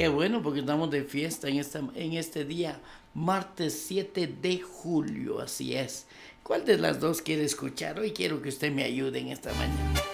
Qué bueno, porque estamos de fiesta en este día, martes 7 de julio, así es. ¿Cuál de las dos quiere escuchar? Hoy quiero que usted me ayude en esta mañana.